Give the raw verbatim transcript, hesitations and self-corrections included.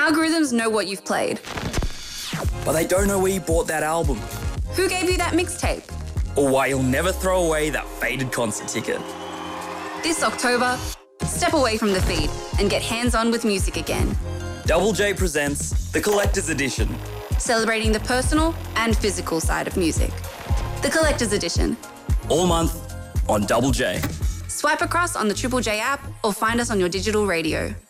Algorithms know what you've played. But they don't know where you bought that album. Who gave you that mixtape? Or why you'll never throw away that faded concert ticket. This October, step away from the feed and get hands-on with music again. Double J presents The Collector's Edition. Celebrating the personal and physical side of music. The Collector's Edition. All month on Double J. Swipe across on the Triple J app or find us on your digital radio.